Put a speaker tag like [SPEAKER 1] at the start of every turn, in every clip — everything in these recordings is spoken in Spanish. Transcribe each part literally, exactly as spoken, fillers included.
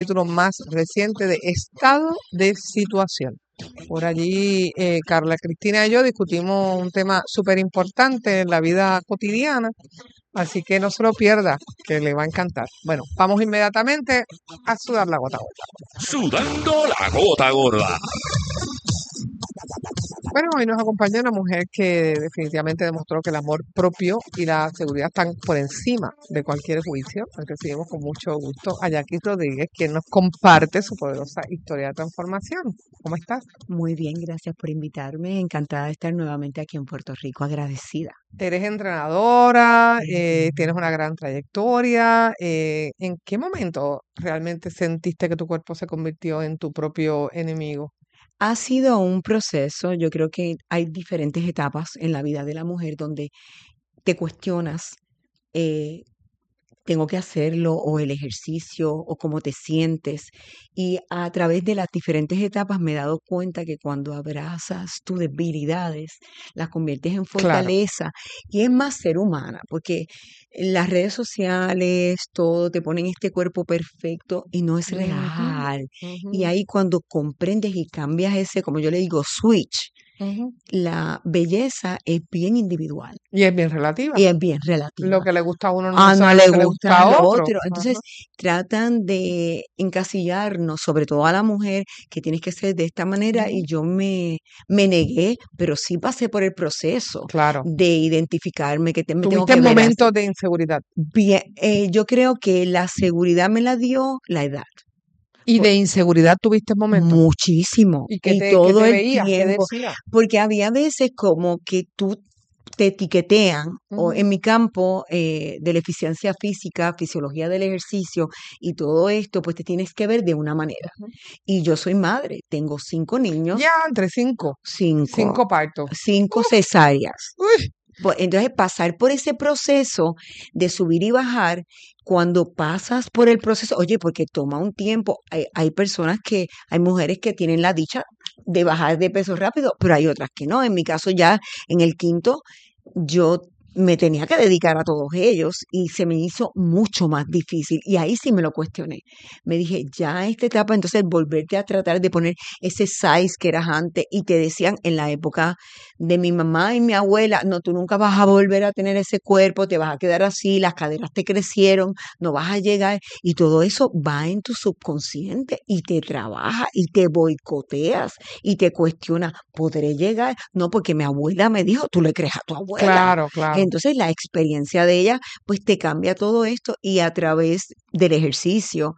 [SPEAKER 1] capítulo más reciente de Estado de Situación. Por allí, eh, Carla Cristina y yo discutimos un tema súper importante en la vida cotidiana, así que no se lo pierda, que le va a encantar. Bueno, vamos inmediatamente a sudar la gota gorda.
[SPEAKER 2] Sudando la gota gorda.
[SPEAKER 1] Bueno, hoy nos acompaña una mujer que definitivamente demostró que el amor propio y la seguridad están por encima de cualquier juicio. Recibimos con mucho gusto a Jackie Rodríguez, quien nos comparte su poderosa historia de transformación. ¿Cómo estás?
[SPEAKER 3] Muy bien, gracias por invitarme. Encantada de estar nuevamente aquí en Puerto Rico, agradecida.
[SPEAKER 1] Eres entrenadora, eh, tienes una gran trayectoria. Eh, ¿en qué momento realmente sentiste que tu cuerpo se convirtió en tu propio enemigo?
[SPEAKER 3] Ha sido un proceso, yo creo que hay diferentes etapas en la vida de la mujer donde te cuestionas, eh, tengo que hacerlo, o el ejercicio, o cómo te sientes. Y a través de las diferentes etapas me he dado cuenta que cuando abrazas tus debilidades, las conviertes en
[SPEAKER 1] Claro.
[SPEAKER 3] fortaleza y es más ser humana, porque las redes sociales, todo te ponen este cuerpo perfecto y no es
[SPEAKER 1] Ujú,
[SPEAKER 3] real. Y
[SPEAKER 1] ujú,
[SPEAKER 3] ahí cuando comprendes y cambias ese, como yo le digo, switch,
[SPEAKER 1] ujú.
[SPEAKER 3] la belleza es bien individual
[SPEAKER 1] Y es bien relativa.
[SPEAKER 3] y es bien
[SPEAKER 1] Lo
[SPEAKER 3] relativa.
[SPEAKER 1] que le gusta a uno no
[SPEAKER 3] Ah, no le
[SPEAKER 1] necesariamente le gusta
[SPEAKER 3] gusta
[SPEAKER 1] a
[SPEAKER 3] al
[SPEAKER 1] otro.
[SPEAKER 3] otro. Entonces
[SPEAKER 1] Ajá.
[SPEAKER 3] tratan de encasillarnos, sobre todo a la mujer, que tienes que ser de esta manera, y
[SPEAKER 1] Ujú.
[SPEAKER 3] yo me, me negué, pero sí pasé por el proceso
[SPEAKER 1] Claro.
[SPEAKER 3] de identificarme, que te- me tengo
[SPEAKER 1] Tuviste
[SPEAKER 3] que ver así.
[SPEAKER 1] momentos de inseguridad
[SPEAKER 3] Bien, eh, yo creo que la seguridad me la dio la edad,
[SPEAKER 1] y
[SPEAKER 3] por-
[SPEAKER 1] de inseguridad tuviste momentos.
[SPEAKER 3] muchísimo,
[SPEAKER 1] ¿Y qué
[SPEAKER 3] y
[SPEAKER 1] te, qué
[SPEAKER 3] todo
[SPEAKER 1] te
[SPEAKER 3] el
[SPEAKER 1] veías? ¿Qué
[SPEAKER 3] tiempo,
[SPEAKER 1] decías?
[SPEAKER 3] porque había veces como que tú te etiquetean, o
[SPEAKER 1] Ujú.
[SPEAKER 3] en mi campo eh, de la eficiencia física, fisiología del ejercicio y todo esto, pues te tienes que ver de una manera.
[SPEAKER 1] Ujú.
[SPEAKER 3] Y yo soy madre, tengo cinco niños,
[SPEAKER 1] Ya, entre cinco.
[SPEAKER 3] cinco,
[SPEAKER 1] Cinco partos.
[SPEAKER 3] cinco
[SPEAKER 1] Uf,
[SPEAKER 3] cesáreas.
[SPEAKER 1] uy.
[SPEAKER 3] Pues, entonces, pasar por ese proceso de subir y bajar, cuando pasas por el proceso, oye, porque toma un tiempo, hay, hay personas que, hay mujeres que tienen la dicha de bajar de peso rápido, pero hay otras que no. En mi caso, ya en el quinto, yo me tenía que dedicar a todos ellos y se me hizo mucho más difícil. Y ahí sí me lo cuestioné. Me dije, ya esta etapa, entonces volverte a tratar de poner ese size que eras antes, y te decían en la época de mi mamá y mi abuela, no, tú nunca vas a volver a tener ese cuerpo, te vas a quedar así, las caderas te crecieron, no vas a llegar, y todo eso va en tu subconsciente y te trabaja y te boicoteas y te cuestiona, ¿podré llegar? No, porque mi abuela me dijo, tú le crees a tu abuela.
[SPEAKER 1] Claro, claro.
[SPEAKER 3] Entonces la experiencia de ella pues te cambia todo esto, y a través del ejercicio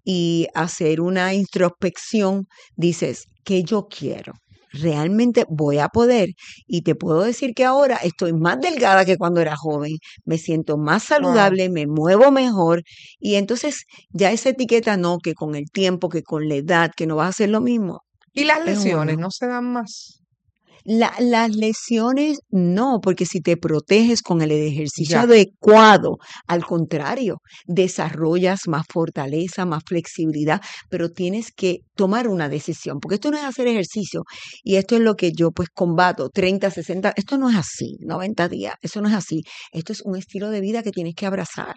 [SPEAKER 3] y hacer una introspección dices, ¿qué yo quiero? Realmente voy a poder, y te puedo decir que ahora estoy más delgada que cuando era joven, me siento más
[SPEAKER 1] Wow.
[SPEAKER 3] saludable, me muevo mejor, y entonces ya esa etiqueta no, que con el tiempo, que con la edad, que no vas a hacer lo mismo,
[SPEAKER 1] ¿Y las
[SPEAKER 3] es
[SPEAKER 1] lesiones
[SPEAKER 3] uno.
[SPEAKER 1] no se dan más?
[SPEAKER 3] La- las lesiones no, porque si te proteges con el ejercicio
[SPEAKER 1] Ya.
[SPEAKER 3] adecuado, al contrario, desarrollas más fortaleza, más flexibilidad, pero tienes que tomar una decisión, porque esto no es hacer ejercicio, y esto es lo que yo pues combato, treinta, sesenta, esto no es así, noventa días, eso no es así, esto es un estilo de vida que tienes que abrazar,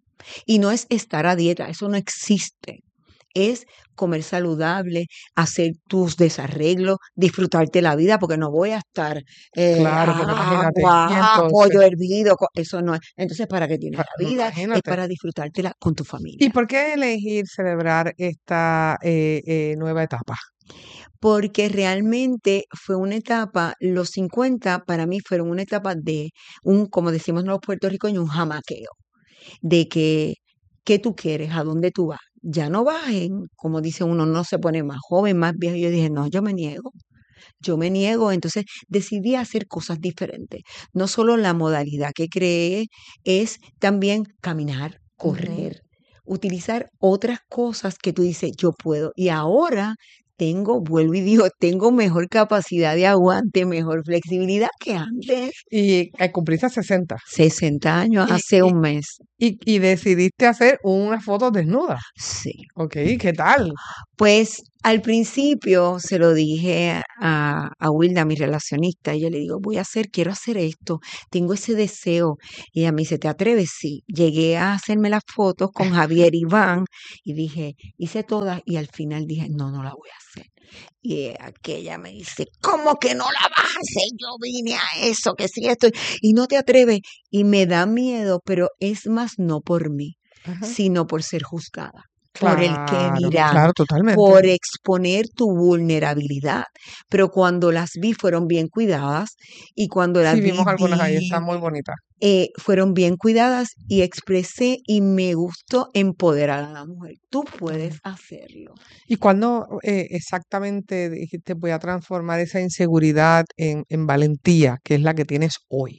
[SPEAKER 3] y no es estar a dieta, eso no existe. Es comer saludable, hacer tus desarreglos, disfrutarte la vida, porque no voy a estar eh,
[SPEAKER 1] Claro, porque imagínate. Y
[SPEAKER 3] agua,
[SPEAKER 1] entonces,
[SPEAKER 3] pollo hervido, co- eso no es. Entonces, ¿para qué tienes
[SPEAKER 1] pa-
[SPEAKER 3] la vida? Es
[SPEAKER 1] imagínate.
[SPEAKER 3] para disfrutártela con tu
[SPEAKER 1] ¿Y
[SPEAKER 3] familia.
[SPEAKER 1] por qué elegir celebrar esta eh, eh, nueva etapa?
[SPEAKER 3] Porque realmente fue una etapa, los cincuenta para mí fueron una etapa de un, como decimos los puertorriqueños, un jamaqueo, de que, ¿qué tú quieres? ¿A dónde tú vas? Ya no vas en, como dice uno, no se pone más joven, más viejo. Yo dije, no, yo me niego. Yo me niego, entonces decidí hacer cosas diferentes. No solo la modalidad que creé, es también caminar,
[SPEAKER 1] Ujú.
[SPEAKER 3] correr, utilizar otras cosas que tú dices, yo puedo. Y ahora tengo, vuelvo y digo, tengo mejor capacidad de aguante, mejor flexibilidad que antes.
[SPEAKER 1] Y eh, cumpliste sesenta.
[SPEAKER 3] sesenta años
[SPEAKER 1] ¿Y,
[SPEAKER 3] hace
[SPEAKER 1] y,
[SPEAKER 3] un mes.
[SPEAKER 1] Y, y decidiste hacer unas fotos desnudas.
[SPEAKER 3] Sí.
[SPEAKER 1] Ok, ¿qué tal?
[SPEAKER 3] Pues al principio se lo dije a, a Wilda, mi relacionista, y yo le digo, voy a hacer, quiero hacer esto, tengo ese deseo. Y ella me dice, ¿te atreves? Sí. Llegué a hacerme las fotos con Javier Iván y dije, hice todas y al final dije, no, no la voy a hacer. Y aquella me dice, ¿cómo que no la vas a hacer? Yo vine a eso, que sí, esto, y no te atreves. Y me da miedo, pero es más no por mí,
[SPEAKER 1] Ajá.
[SPEAKER 3] sino por ser juzgada, por el que
[SPEAKER 1] Claro,
[SPEAKER 3] dirán,
[SPEAKER 1] claro, totalmente.
[SPEAKER 3] por exponer tu vulnerabilidad. Pero cuando las vi fueron bien cuidadas y cuando las
[SPEAKER 1] Sí,
[SPEAKER 3] vi
[SPEAKER 1] vimos algunas ahí,
[SPEAKER 3] vi
[SPEAKER 1] están muy bonitas.
[SPEAKER 3] eh, fueron bien cuidadas y expresé y me gustó empoderar a la mujer. Tú puedes hacerlo.
[SPEAKER 1] ¿Y cuándo eh, exactamente dijiste voy a transformar esa inseguridad en, en valentía, que es la que tienes hoy?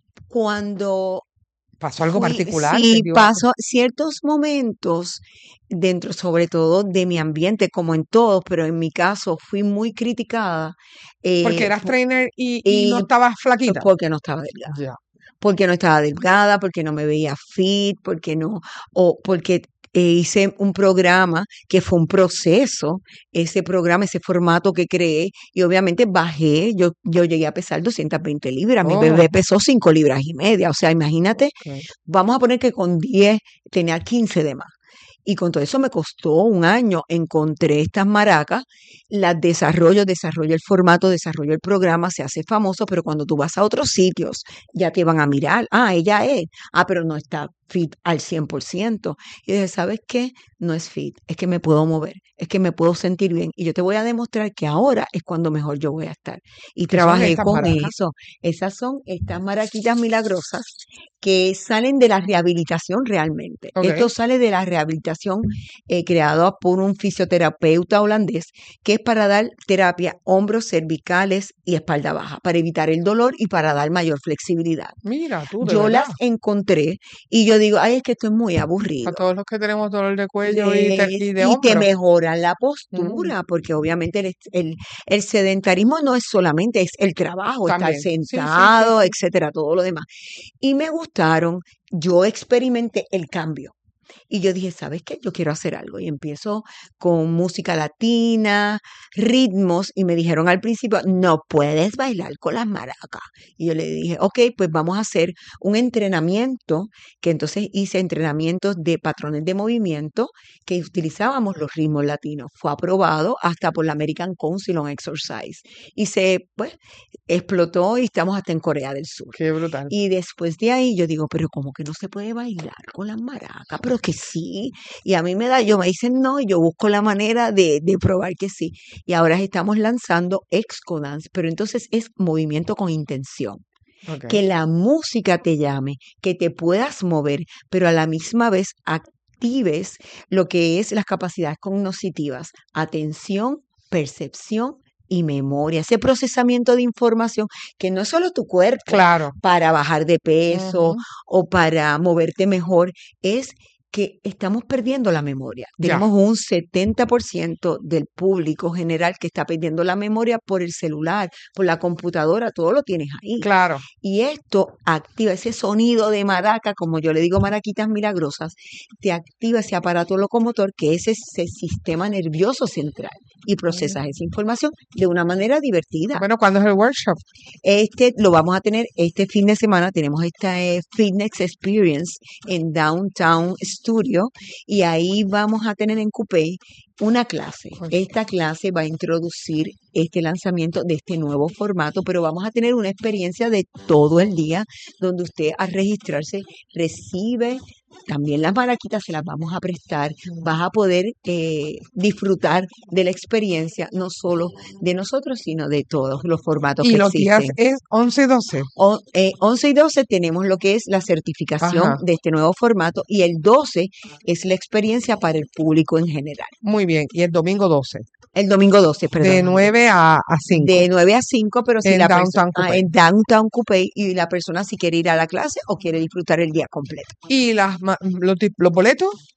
[SPEAKER 3] Cuando
[SPEAKER 1] ¿Pasó algo
[SPEAKER 3] fui,
[SPEAKER 1] particular? ¿Te
[SPEAKER 3] sí,
[SPEAKER 1] dio algo?
[SPEAKER 3] paso ciertos momentos dentro, sobre todo de mi ambiente, como en todos, pero en mi caso fui muy criticada
[SPEAKER 1] Porque
[SPEAKER 3] eh,
[SPEAKER 1] eras
[SPEAKER 3] po-
[SPEAKER 1] trainer y, y no
[SPEAKER 3] y
[SPEAKER 1] estabas flaquita.
[SPEAKER 3] porque no estaba delgada.
[SPEAKER 1] Ya.
[SPEAKER 3] Porque no estaba delgada, porque no me veía fit, porque no, o porque eh, hice un programa que fue un proceso, ese programa, ese formato que creé, y obviamente bajé, yo, yo llegué a pesar doscientas veinte libras, mi
[SPEAKER 1] Oh,
[SPEAKER 3] bebé pesó cinco libras y media, o sea, imagínate,
[SPEAKER 1] ok.
[SPEAKER 3] vamos a poner que con diez tenía quince de más. Y con todo eso me costó un año. Encontré estas maracas, las desarrollo, desarrollo el formato, desarrollo el programa, se hace famoso, pero cuando tú vas a otros sitios, ya te van a mirar. Ah, ella es. Ah, pero no está fit al cien por ciento. Y dije, ¿sabes qué? No es fit, es que me puedo mover, es que me puedo sentir bien. Y yo te voy a demostrar que ahora es cuando mejor yo voy a estar. Y
[SPEAKER 1] ¿Qué son
[SPEAKER 3] trabajé
[SPEAKER 1] estas
[SPEAKER 3] con
[SPEAKER 1] maracas?
[SPEAKER 3] eso. Esas son estas maraquitas milagrosas que salen de la rehabilitación realmente.
[SPEAKER 1] Ok.
[SPEAKER 3] Esto sale de la rehabilitación eh, creada por un fisioterapeuta holandés, que es para dar terapia hombros, cervicales y espalda baja, para evitar el dolor y para dar mayor flexibilidad.
[SPEAKER 1] Mira, tú, de
[SPEAKER 3] Yo
[SPEAKER 1] verdad.
[SPEAKER 3] las encontré y yo digo, ay, es que esto es muy
[SPEAKER 1] Para
[SPEAKER 3] aburrido.
[SPEAKER 1] todos los que tenemos dolor de cuello y, te-
[SPEAKER 3] Les-
[SPEAKER 1] y de
[SPEAKER 3] y te
[SPEAKER 1] hombro.
[SPEAKER 3] mejoran la
[SPEAKER 1] Mm,
[SPEAKER 3] postura, porque obviamente el, el, el sedentarismo no es solamente, es el trabajo, estar
[SPEAKER 1] también. Sí, sí, sí,
[SPEAKER 3] sentado,
[SPEAKER 1] sí.
[SPEAKER 3] etcétera, todo lo demás. Y me gustaron, yo experimenté el cambio. Y yo dije, ¿sabes qué? Yo quiero hacer algo. Y empiezo con música latina, ritmos, y me dijeron al principio, no puedes bailar con las maracas. Y yo le dije, ok, pues vamos a hacer un entrenamiento, que entonces hice entrenamientos de patrones de movimiento que utilizábamos los ritmos latinos. Fue aprobado hasta por la American Council on Exercise. Y se, pues, explotó y estamos hasta en Corea del Sur.
[SPEAKER 1] Qué brutal.
[SPEAKER 3] Y después de ahí yo digo, pero ¿cómo que no se puede bailar con las maracas? Pero que sí. Y a mí me da, yo me dicen no, y yo busco la manera de, de probar que sí. Y ahora estamos lanzando Excodance, pero entonces es movimiento con intención.
[SPEAKER 1] Ok.
[SPEAKER 3] Que la música te llame, que te puedas mover, pero a la misma vez actives lo que es las capacidades cognitivas, atención, percepción y memoria, ese procesamiento de información que no es solo tu cuerpo
[SPEAKER 1] Claro.
[SPEAKER 3] para bajar de peso
[SPEAKER 1] Ujú.
[SPEAKER 3] o para moverte mejor, es que estamos perdiendo la memoria.
[SPEAKER 1] Ya.
[SPEAKER 3] Tenemos un setenta por ciento del público general que está perdiendo la memoria por el celular, por la computadora, todo lo tienes ahí.
[SPEAKER 1] Claro.
[SPEAKER 3] Y esto activa ese sonido de maraca, como yo le digo maraquitas milagrosas, te activa ese aparato locomotor que es ese sistema nervioso central y procesas esa información de una manera divertida.
[SPEAKER 1] Bueno, ¿cuándo es el workshop?
[SPEAKER 3] Este lo vamos a tener este fin de semana, tenemos esta eh, Fitness Experience en Downtown Studio y ahí vamos a tener en Coupé una clase.
[SPEAKER 1] Ok.
[SPEAKER 3] Esta clase va a introducir este lanzamiento de este nuevo formato, pero vamos a tener una experiencia de todo el día donde usted al registrarse recibe también las maraquitas, se las vamos a prestar, vas a poder eh, disfrutar de la experiencia, no solo de nosotros, sino de todos los formatos
[SPEAKER 1] Y
[SPEAKER 3] que
[SPEAKER 1] los días
[SPEAKER 3] existen.
[SPEAKER 1] es once y doce.
[SPEAKER 3] O- eh, once y doce tenemos lo que es la certificación
[SPEAKER 1] Ajá.
[SPEAKER 3] de este nuevo formato y el doce es la experiencia para el público en general.
[SPEAKER 1] Muy bien. Y el domingo doce.
[SPEAKER 3] El domingo doce,
[SPEAKER 1] De
[SPEAKER 3] perdón.
[SPEAKER 1] nueve a, a cinco.
[SPEAKER 3] De nueve a cinco, pero si
[SPEAKER 1] En
[SPEAKER 3] la persona
[SPEAKER 1] Downtown Coupé.
[SPEAKER 3] en Downtown Coupé y la persona si quiere ir a la clase o quiere disfrutar el día completo.
[SPEAKER 1] Y las, ma- los, ti- los boletos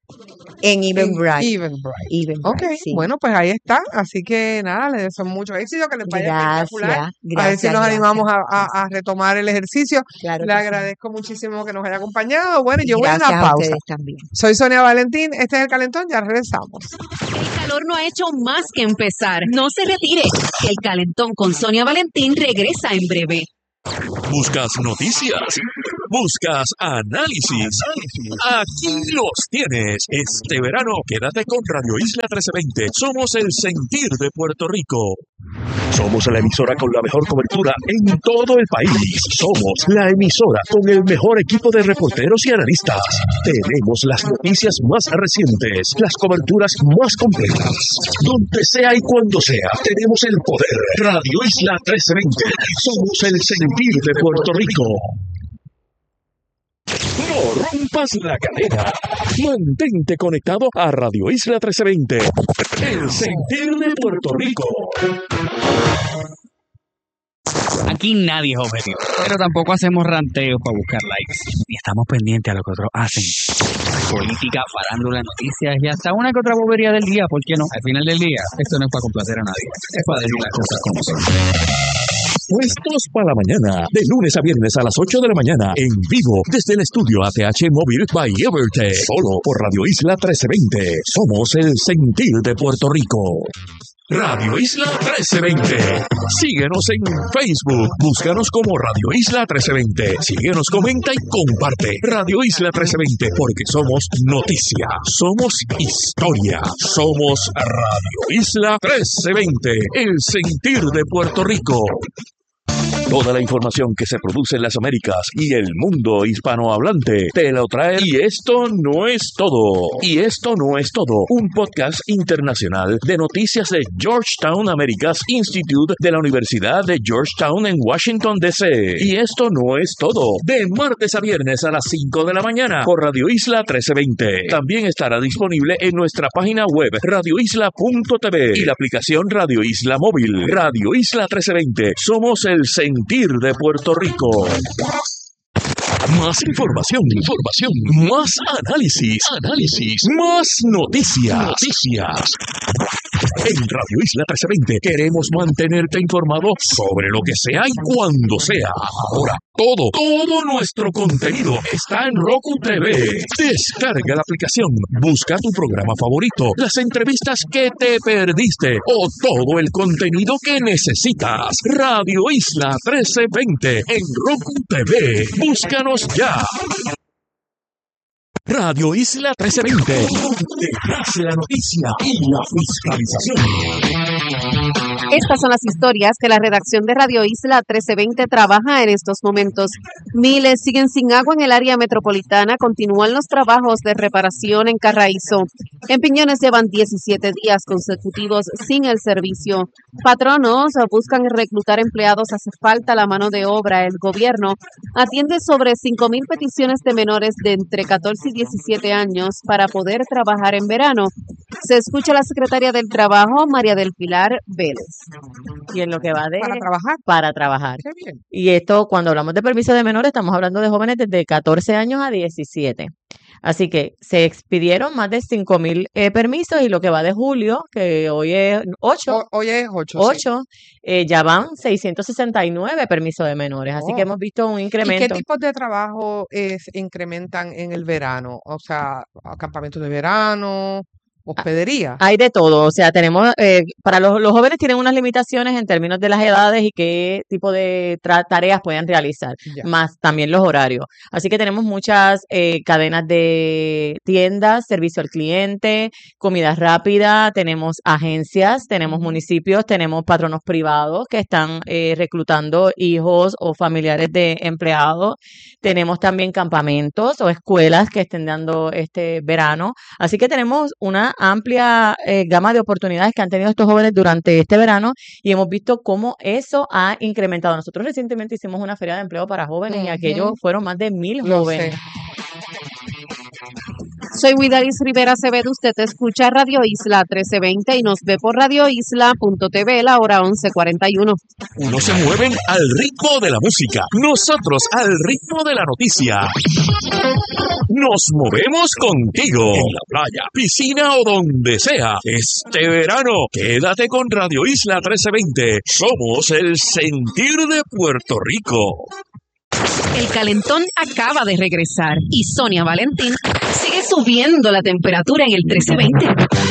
[SPEAKER 3] En
[SPEAKER 1] en
[SPEAKER 3] Eventbrite.
[SPEAKER 1] Eventbrite. Ok,
[SPEAKER 3] Eventbrite, sí.
[SPEAKER 1] bueno, pues ahí está. Así que nada, les deseo mucho éxito, que les vaya espectacular.
[SPEAKER 3] Gracias,
[SPEAKER 1] A ver si
[SPEAKER 3] gracias,
[SPEAKER 1] nos
[SPEAKER 3] gracias.
[SPEAKER 1] animamos a, a- a retomar el ejercicio.
[SPEAKER 3] Claro
[SPEAKER 1] Le
[SPEAKER 3] que sí.
[SPEAKER 1] agradezco muchísimo que nos haya acompañado. Bueno, yo voy a
[SPEAKER 3] Gracias
[SPEAKER 1] una
[SPEAKER 3] a
[SPEAKER 1] pausa.
[SPEAKER 3] ustedes también.
[SPEAKER 1] Soy Sonia Valentín, este es El Calentón, ya regresamos.
[SPEAKER 4] El calor no ha hecho más que empezar. No se retire. El Calentón con Sonia Valentín regresa en breve.
[SPEAKER 2] Buscas noticias, buscas análisis. Aquí los tienes. Este verano quédate con Radio Isla trece veinte. Somos el sentir de Puerto Rico. Somos la emisora con la mejor cobertura en todo el país. Somos la emisora con el mejor equipo de reporteros y analistas. Tenemos las noticias más recientes, las coberturas más completas. Donde sea y cuando sea, tenemos el poder. Radio Isla trece veinte. Somos el sentir de Puerto Rico. No rompas la cadena. Mantente conectado a Radio Isla trece veinte. El sentir de Puerto Rico.
[SPEAKER 5] Aquí nadie es objetivo, pero tampoco hacemos ranteos para buscar likes. Y estamos pendientes a lo que otros hacen. Política, farándula, noticias y hasta una que otra bobería del día, ¿por qué no? Al final del día, esto no es para complacer a nadie, es para decir las cosas como son.
[SPEAKER 2] Puestos para la mañana, de lunes a viernes a las ocho de la mañana, en vivo, desde el estudio A T H Móvil by Evertech, solo por Radio Isla trece veinte. Somos el sentir de Puerto Rico. Radio Isla trece veinte. Síguenos en Facebook. Búscanos como Radio Isla trece veinte. Síguenos, comenta y comparte. Radio Isla trece veinte, porque somos noticia, somos historia, somos Radio Isla trece veinte, el sentir de Puerto Rico. Toda la información que se produce en las Américas y el mundo hispanohablante te lo trae. Y esto no es todo. Y esto no es todo. Un podcast internacional de noticias de Georgetown Americas Institute de la Universidad de Georgetown en Washington, D C. Y esto no es todo. De martes a viernes a las cinco de la mañana por Radio Isla trece veinte. También estará disponible en nuestra página web radio isla punto t v y la aplicación Radio Isla Móvil. Radio Isla trece veinte. Somos el sentir de Puerto Rico. Más información, información, más análisis, análisis, más noticias, noticias. En Radio Isla trece veinte queremos mantenerte informado sobre lo que sea y cuando sea. Ahora, todo, todo nuestro contenido está en Roku T V. Descarga la aplicación, busca tu programa favorito, las entrevistas que te perdiste o todo el contenido que necesitas. Radio Isla trece veinte en Roku T V. Búscanos ya. Radio Isla trece veinte, donde nace la noticia y la fiscalización.
[SPEAKER 4] Estas son las historias que la redacción de Radio Isla trece veinte trabaja en estos momentos. Miles siguen sin agua en el área metropolitana. Continúan los trabajos de reparación en Carraízo. En Piñones llevan diecisiete días consecutivos sin el servicio. Patronos buscan reclutar empleados. Hace falta la mano de obra. El gobierno atiende sobre cinco mil peticiones de menores de entre catorce y diecisiete años para poder trabajar en verano. Se escucha a la secretaria del Trabajo, María del Pilar Vélez.
[SPEAKER 3] Y en lo que va de...
[SPEAKER 1] Para trabajar.
[SPEAKER 3] Para trabajar.
[SPEAKER 1] Qué bien.
[SPEAKER 3] Y esto, cuando hablamos de permiso de menores, estamos hablando de jóvenes desde catorce años a diecisiete. Así que se expidieron más de cinco mil eh, permisos y lo que va de julio, que hoy es ocho,
[SPEAKER 1] O- Hoy es ocho. sí.
[SPEAKER 3] ocho eh, ya van seiscientos sesenta y nueve permisos de menores. Así que
[SPEAKER 1] Oh.
[SPEAKER 3] hemos visto un
[SPEAKER 1] ¿Y qué
[SPEAKER 3] incremento.
[SPEAKER 1] tipos de trabajo eh, se incrementan en el verano? O sea, acampamentos de verano, hospedería.
[SPEAKER 3] Hay de todo, o sea, tenemos, eh, para los, los jóvenes tienen unas limitaciones en términos de las edades y qué tipo de tra- tareas pueden realizar,
[SPEAKER 1] Ya.
[SPEAKER 3] más también los horarios. Así que tenemos muchas eh, cadenas de tiendas, servicio al cliente, comida rápida, tenemos agencias, tenemos
[SPEAKER 1] Ujú.
[SPEAKER 3] municipios, tenemos patronos privados que están eh, reclutando hijos o familiares de empleados, tenemos también campamentos o escuelas que estén dando este verano. Así que tenemos una amplia eh, gama de oportunidades que han tenido estos jóvenes durante este verano y hemos visto cómo eso ha incrementado. Nosotros recientemente hicimos una feria de empleo para jóvenes y aquellos
[SPEAKER 1] Ujú.
[SPEAKER 3] fueron más de mil
[SPEAKER 1] Lo
[SPEAKER 3] jóvenes.
[SPEAKER 1] sé.
[SPEAKER 4] soy Widalis Rivera Acevedo. Usted escucha Radio Isla trece veinte y nos ve por radio isla punto t v la hora once cuarenta y uno.
[SPEAKER 2] Unos se mueven al ritmo de la música, nosotros al ritmo de la noticia. Nos movemos contigo en la playa, piscina o donde sea. Este verano, quédate con Radio Isla trece veinte. Somos el sentir de Puerto Rico.
[SPEAKER 6] El calentón acaba de regresar y Sonia Valentín sigue subiendo la temperatura en el trece veinte.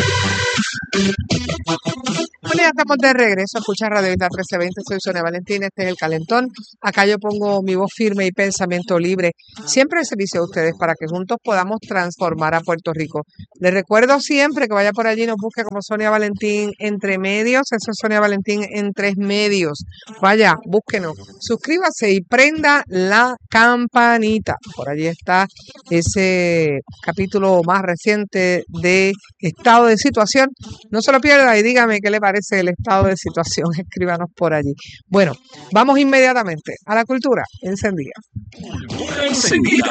[SPEAKER 1] Bueno, ya estamos de regreso. Escucha Radio Isla trece veinte. Soy Sonia Valentín. Este es el calentón. Acá yo pongo mi voz firme y pensamiento libre. Siempre al servicio de ustedes para que juntos podamos transformar a Puerto Rico. Les recuerdo siempre que vaya por allí y nos busque como Sonia Valentín entre medios. Eso es Sonia Valentín en tres medios. Vaya, búsquenos. Suscríbase y prenda la campanita. Por allí está ese capítulo más reciente de Estado de Situación. No se lo pierda y dígame qué le parece el estado de situación. Escríbanos por allí. Bueno, vamos inmediatamente a la cultura encendida.
[SPEAKER 2] Encendida.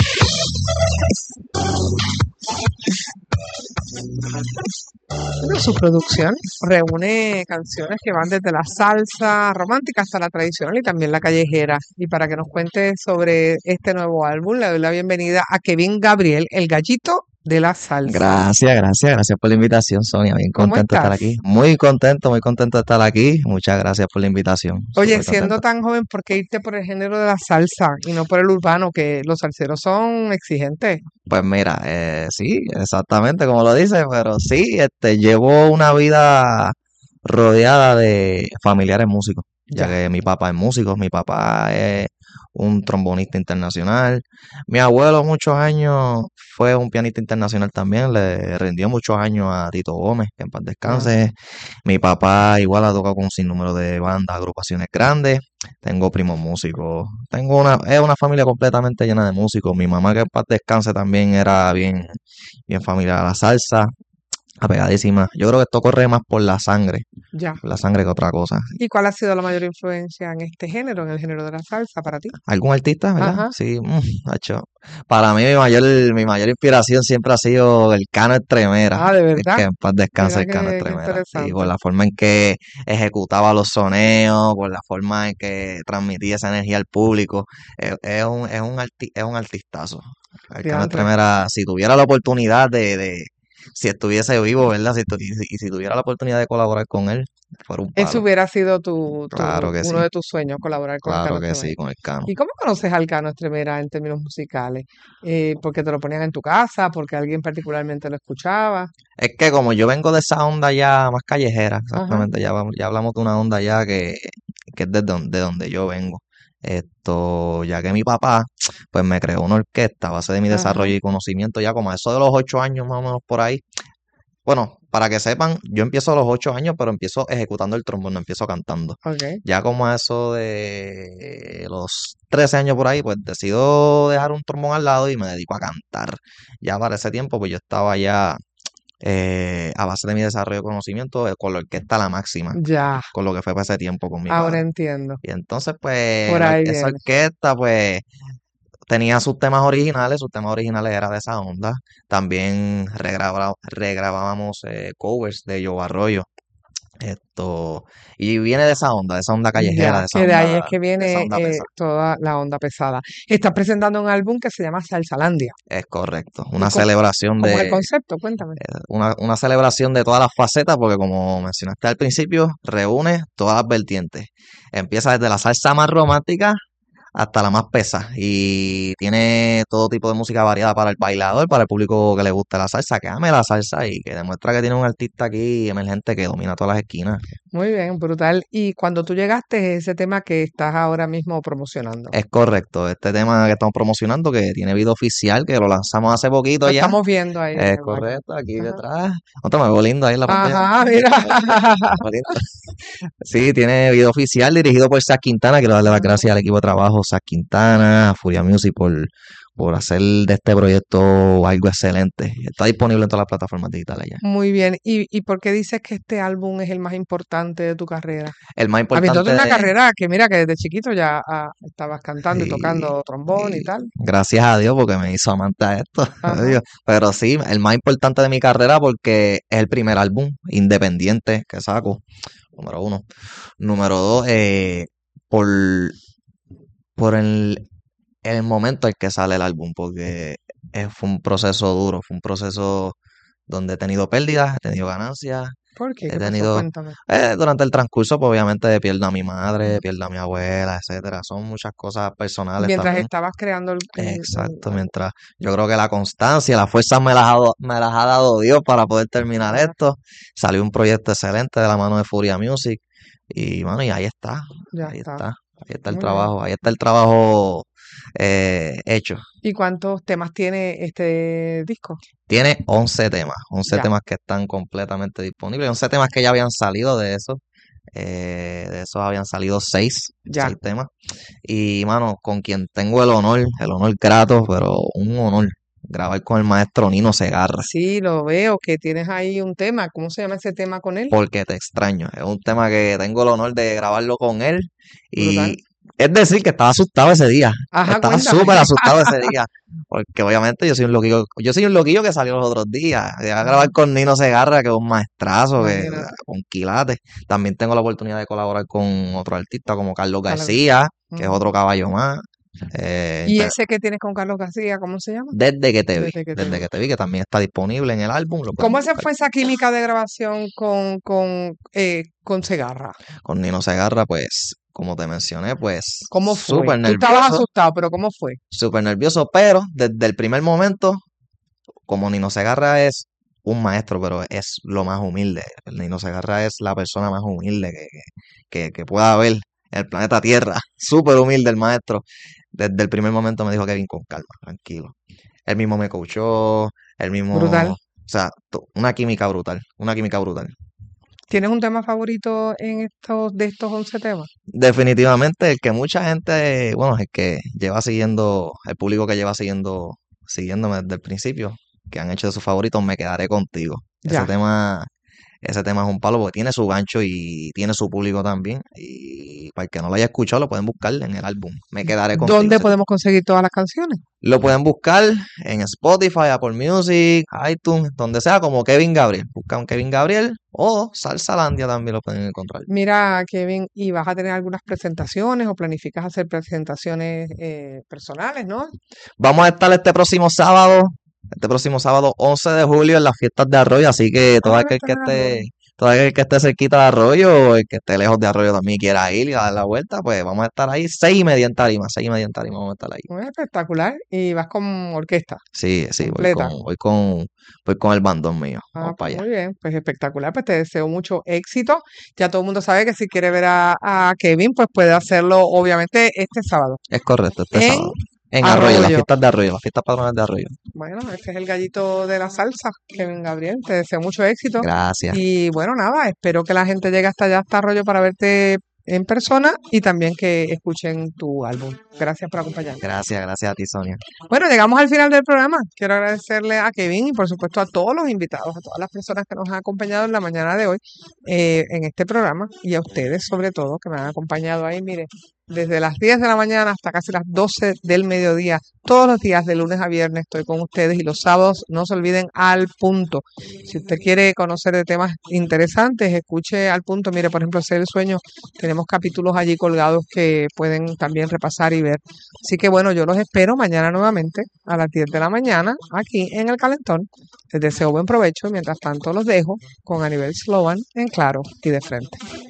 [SPEAKER 1] Bueno, su producción reúne canciones que van desde la salsa romántica hasta la tradicional y también la callejera. Y para que nos cuente sobre este nuevo álbum, le doy la bienvenida a Kevin Gabriel, el gallito de la salsa.
[SPEAKER 7] Gracias, gracias, gracias por la invitación, Sonia. Bien
[SPEAKER 1] ¿Cómo
[SPEAKER 7] contento de estar
[SPEAKER 1] estás?
[SPEAKER 7] aquí. Muy contento, muy contento de estar aquí. Muchas gracias por la invitación.
[SPEAKER 1] Oye,
[SPEAKER 7] Súper
[SPEAKER 1] siendo
[SPEAKER 7] contento.
[SPEAKER 1] tan joven, ¿por qué irte por el género de la salsa y no por el urbano? Que los salseros son exigentes.
[SPEAKER 7] Pues mira, eh, sí, exactamente como lo dices, pero sí, este, llevo una vida rodeada de familiares músicos, ya
[SPEAKER 1] Ya.
[SPEAKER 7] que mi papá es músico, mi papá es un trombonista internacional, mi abuelo muchos años fue un pianista internacional también, le rindió muchos años a Tito Gómez, que en paz
[SPEAKER 1] Ah,
[SPEAKER 7] descanse, mi papá igual ha tocado con un sinnúmero de bandas, agrupaciones grandes, tengo primos músicos, tengo una, es una familia completamente llena de músicos, mi mamá que en paz descanse también era bien, bien familiar a la salsa, apegadísima, yo creo que esto corre más por la sangre,
[SPEAKER 1] ya.
[SPEAKER 7] por la sangre que otra cosa.
[SPEAKER 1] ¿Y cuál ha sido la mayor influencia en este género, en el género de la salsa para ti?
[SPEAKER 7] ¿Algún artista, verdad?
[SPEAKER 1] Ajá.
[SPEAKER 7] Sí, mm, macho. Para mí mi mayor, mi mayor inspiración siempre ha sido el Cano Estremera.
[SPEAKER 1] Ah, ¿de
[SPEAKER 7] Es
[SPEAKER 1] verdad?
[SPEAKER 7] que en paz descanse
[SPEAKER 1] Mira
[SPEAKER 7] el Cano
[SPEAKER 1] qué, qué
[SPEAKER 7] Estremera. Sí,
[SPEAKER 1] interesante.
[SPEAKER 7] por la forma en que ejecutaba los soneos, por la forma en que transmitía esa energía al público. Es, es un, es un arti- es un artistazo. El Cano
[SPEAKER 1] Diantre.
[SPEAKER 7] Estremera, si tuviera la oportunidad de, de si estuviese vivo, ¿verdad? Si tu- y, si y si tuviera la oportunidad de colaborar con él, fuera un
[SPEAKER 1] Eso
[SPEAKER 7] palo.
[SPEAKER 1] hubiera sido tu, tu
[SPEAKER 7] Claro que
[SPEAKER 1] uno
[SPEAKER 7] sí,
[SPEAKER 1] de tus sueños, colaborar con el
[SPEAKER 7] claro
[SPEAKER 1] Cano
[SPEAKER 7] que
[SPEAKER 1] Estremera.
[SPEAKER 7] sí, con el Cano.
[SPEAKER 1] ¿Y cómo conoces al Cano Estremera en términos musicales? Eh, ¿porque te lo ponían en tu casa? ¿Porque alguien particularmente lo escuchaba?
[SPEAKER 7] Es que como yo vengo de esa onda ya más callejera,
[SPEAKER 1] Ajá.
[SPEAKER 7] exactamente, ya, vamos- ya hablamos de una onda ya que, que es de donde, de donde yo vengo. Esto, ya que mi papá, pues me creó una orquesta a base de mi desarrollo
[SPEAKER 1] Ajá.
[SPEAKER 7] y conocimiento ya como a eso de los ocho años más o menos por ahí. Bueno, para que sepan, yo empiezo a los ocho años, pero empiezo ejecutando el trombón, no empiezo cantando.
[SPEAKER 1] Ok.
[SPEAKER 7] Ya como a eso de los trece años por ahí, pues decido dejar un trombón al lado y me dedico a cantar. Ya para ese tiempo, pues yo estaba ya eh, a base de mi desarrollo de conocimiento eh, con la orquesta a la máxima,
[SPEAKER 1] Ya.
[SPEAKER 7] con lo que fue para ese tiempo con mi
[SPEAKER 1] Ahora
[SPEAKER 7] padre.
[SPEAKER 1] entiendo.
[SPEAKER 7] Y entonces, pues,
[SPEAKER 1] Por
[SPEAKER 7] la-
[SPEAKER 1] ahí
[SPEAKER 7] esa
[SPEAKER 1] viene.
[SPEAKER 7] orquesta, pues, tenía sus temas originales, sus temas originales era de esa onda. También regraba- regrabábamos eh, covers de Joe Arroyo. Esto, y viene de esa onda, de esa onda callejera,
[SPEAKER 1] Ya,
[SPEAKER 7] de esa
[SPEAKER 1] que de ahí es
[SPEAKER 7] onda,
[SPEAKER 1] que
[SPEAKER 7] de esa
[SPEAKER 1] viene
[SPEAKER 7] onda
[SPEAKER 1] eh,
[SPEAKER 7] pesada.
[SPEAKER 1] toda la onda pesada. Estás presentando un álbum que se llama Salsalandia.
[SPEAKER 7] Es correcto.
[SPEAKER 1] ¿Y
[SPEAKER 7] Una
[SPEAKER 1] cómo,
[SPEAKER 7] celebración
[SPEAKER 1] cómo es el
[SPEAKER 7] de,
[SPEAKER 1] concepto? Cuéntame.
[SPEAKER 7] eh, una, una celebración de todas las facetas, porque como mencionaste al principio, reúne todas las vertientes. Empieza desde la salsa más romántica hasta la más pesa y tiene todo tipo de música variada para el bailador, para el público que le gusta la salsa, que ame la salsa y que demuestra que tiene un artista aquí emergente que domina todas las esquinas.
[SPEAKER 1] Muy bien, brutal. Y cuando tú llegaste, ese tema que estás ahora mismo promocionando.
[SPEAKER 7] Es correcto, este tema que estamos promocionando que tiene video oficial, que lo lanzamos hace poquito
[SPEAKER 1] Lo
[SPEAKER 7] ya.
[SPEAKER 1] estamos viendo ahí en
[SPEAKER 7] Es
[SPEAKER 1] el back.
[SPEAKER 7] correcto, aquí
[SPEAKER 1] Ajá.
[SPEAKER 7] detrás. Otra, me veo lindo ahí en la pantalla.
[SPEAKER 1] Ajá, mira.
[SPEAKER 7] Me veo lindo. Sí, tiene video oficial dirigido por Zach Quintana. Quiero darle las
[SPEAKER 1] Ajá.
[SPEAKER 7] gracias al equipo de trabajo, Zach Quintana, a Furia Music por, por hacer de este proyecto algo excelente. Está disponible en todas las plataformas digitales ya.
[SPEAKER 1] Muy bien. ¿Y, y por qué dices que este álbum es el más importante de tu carrera?
[SPEAKER 7] El más
[SPEAKER 1] Habiendo
[SPEAKER 7] importante
[SPEAKER 1] una
[SPEAKER 7] de...
[SPEAKER 1] carrera que mira que desde chiquito ya ah, estabas cantando y
[SPEAKER 7] Sí,
[SPEAKER 1] tocando trombón y
[SPEAKER 7] y
[SPEAKER 1] tal.
[SPEAKER 7] gracias a Dios porque me hizo amante a esto.
[SPEAKER 1] Ajá.
[SPEAKER 7] Digo, pero sí, el más importante de mi carrera porque es el primer álbum independiente que saco, número uno. Número dos, eh, por, por el, el momento en que sale el álbum, porque es- fue un proceso duro, fue un proceso donde he tenido pérdidas, he tenido ganancias,
[SPEAKER 1] ¿Por qué?
[SPEAKER 7] he
[SPEAKER 1] ¿Qué pasó?
[SPEAKER 7] tenido,
[SPEAKER 1] Cuéntame.
[SPEAKER 7] eh, durante el transcurso, pues obviamente pierdo a mi madre, pierdo a mi abuela, etcétera. Son muchas cosas personales
[SPEAKER 1] Mientras
[SPEAKER 7] también.
[SPEAKER 1] estabas creando el, el- el
[SPEAKER 7] Exacto,
[SPEAKER 1] álbum.
[SPEAKER 7] mientras yo creo que la constancia, la fuerza me las ha, dado- me las ha dado Dios para poder terminar
[SPEAKER 1] Ajá,
[SPEAKER 7] esto. Salió un proyecto excelente de la mano de Furia Music y bueno, y ahí está,
[SPEAKER 1] ya
[SPEAKER 7] ahí
[SPEAKER 1] está.
[SPEAKER 7] está, ahí está el
[SPEAKER 1] Muy bien.
[SPEAKER 7] trabajo, ahí está el trabajo eh, hecho.
[SPEAKER 1] ¿Y cuántos temas tiene este disco?
[SPEAKER 7] Tiene once temas, once
[SPEAKER 1] Ya.
[SPEAKER 7] temas que están completamente disponibles, once temas que ya habían salido de eso. Eh, de esos habían salido seis,
[SPEAKER 1] Ya.
[SPEAKER 7] seis temas. Y, mano, con quien tengo el honor, el honor grato, pero un honor, grabar con el maestro Nino Segarra,
[SPEAKER 1] Sí, lo veo que tienes ahí un tema. ¿Cómo se llama ese tema con él?
[SPEAKER 7] porque te extraño. Es un tema que tengo el honor de grabarlo con él.
[SPEAKER 1] Brutal.
[SPEAKER 7] Y es decir, que estaba asustado ese día.
[SPEAKER 1] Ajá,
[SPEAKER 7] Estaba
[SPEAKER 1] cuéntame.
[SPEAKER 7] súper asustado ese día. Porque obviamente yo soy un loquillo, yo soy un loquillo que salió los otros días. Llegué a grabar
[SPEAKER 1] Ajá,
[SPEAKER 7] con Nino Segarra, que es un maestrazo, que,
[SPEAKER 1] imagínate.
[SPEAKER 7] con quilates. También tengo la oportunidad de colaborar con otro artista como Carlos
[SPEAKER 1] Carlos
[SPEAKER 7] García, que es
[SPEAKER 1] Ujú.
[SPEAKER 7] otro caballo más. Eh,
[SPEAKER 1] ¿Y
[SPEAKER 7] inter-
[SPEAKER 1] ese que tienes con Carlos García, cómo se llama?
[SPEAKER 7] desde que te vi,
[SPEAKER 1] Desde que te
[SPEAKER 7] desde
[SPEAKER 1] vi.
[SPEAKER 7] que te vi, que también está disponible en el álbum, lo pueden
[SPEAKER 1] ¿Cómo se
[SPEAKER 7] buscar.
[SPEAKER 1] fue esa química de grabación con, con, eh, con Segarra?
[SPEAKER 7] Con Nino Segarra, pues, como te mencioné, pues,
[SPEAKER 1] ¿Cómo fue?
[SPEAKER 7] súper
[SPEAKER 1] Tú estabas
[SPEAKER 7] nervioso,
[SPEAKER 1] asustado, pero ¿cómo fue?
[SPEAKER 7] súper nervioso, pero desde el primer momento, como Nino Segarra es un maestro, pero es lo más humilde. El Nino Segarra es la persona más humilde que, que, que pueda haber en el planeta Tierra. Súper humilde el maestro. Desde el primer momento me dijo, Kevin, con calma, tranquilo. Él mismo me coachó, él mismo,
[SPEAKER 1] Brutal.
[SPEAKER 7] o sea, to- una química brutal, una química brutal.
[SPEAKER 1] ¿Tienes un tema favorito en estos, de estos once temas?
[SPEAKER 7] Definitivamente el que mucha gente, bueno, el que lleva siguiendo, el público que lleva siguiendo, siguiéndome desde el principio, que han hecho de sus favoritos, Me Quedaré Contigo. Ese
[SPEAKER 1] Ya.
[SPEAKER 7] tema, ese tema es un palo porque tiene su gancho y tiene su público también. Y para el que no lo haya escuchado, lo pueden buscar en el álbum. Me Quedaré Contigo.
[SPEAKER 1] ¿Dónde
[SPEAKER 7] Se-
[SPEAKER 1] podemos conseguir todas las canciones?
[SPEAKER 7] Lo pueden buscar en Spotify, Apple Music, iTunes, donde sea, como Kevin Gabriel. Buscan Kevin Gabriel o Salsalandia también lo pueden encontrar.
[SPEAKER 1] Mira, Kevin, ¿y vas a tener algunas presentaciones o planificas hacer presentaciones eh, personales, no?
[SPEAKER 7] Vamos a estar este próximo sábado, este próximo sábado once de julio en las fiestas de Arroyo, así que todo
[SPEAKER 1] Ah,
[SPEAKER 7] aquel que
[SPEAKER 1] estás en Arroyo.
[SPEAKER 7] esté, todo aquel que esté cerquita de Arroyo o el que esté lejos de Arroyo también quiera ir y dar la vuelta, pues vamos a estar ahí seis y media en tarima, seis y media en tarima vamos a estar ahí.
[SPEAKER 1] Muy espectacular. Y vas con orquesta
[SPEAKER 7] Sí, sí, voy
[SPEAKER 1] completa.
[SPEAKER 7] con, voy con, voy con el bandón mío,
[SPEAKER 1] Ah,
[SPEAKER 7] vamos para
[SPEAKER 1] pues
[SPEAKER 7] allá.
[SPEAKER 1] muy bien, pues espectacular, pues te deseo mucho éxito. Ya todo el mundo sabe que si quiere ver a, a Kevin, pues puede hacerlo obviamente este sábado
[SPEAKER 7] Es correcto, este
[SPEAKER 1] en
[SPEAKER 7] sábado. En Arroyo, las
[SPEAKER 1] Arroyo.
[SPEAKER 7] fiestas de Arroyo, las fiestas patronales de Arroyo.
[SPEAKER 1] Bueno, ese es el gallito de la salsa, Kevin Gabriel. Te deseo mucho éxito.
[SPEAKER 7] Gracias.
[SPEAKER 1] Y bueno, nada, espero que la gente llegue hasta allá, hasta Arroyo, para verte en persona y también que escuchen tu álbum. Gracias por acompañarme.
[SPEAKER 7] Gracias, gracias a ti, Sonia.
[SPEAKER 1] Bueno, llegamos al final del programa. Quiero agradecerle a Kevin y por supuesto a todos los invitados, a todas las personas que nos han acompañado en la mañana de hoy eh, en este programa y a ustedes sobre todo que me han acompañado ahí, mire, desde las diez de la mañana hasta casi las doce del mediodía, todos los días de lunes a viernes estoy con ustedes y los sábados no se olviden Al Punto. Si usted quiere conocer de temas interesantes, escuche Al Punto. Mire, por ejemplo, Ser el Sueño, tenemos capítulos allí colgados que pueden también repasar y ver. Así que bueno, yo los espero mañana nuevamente a las diez de la mañana aquí en El Calentón. Les deseo buen provecho y mientras tanto los dejo con Anibel Sloan en Claro y de Frente.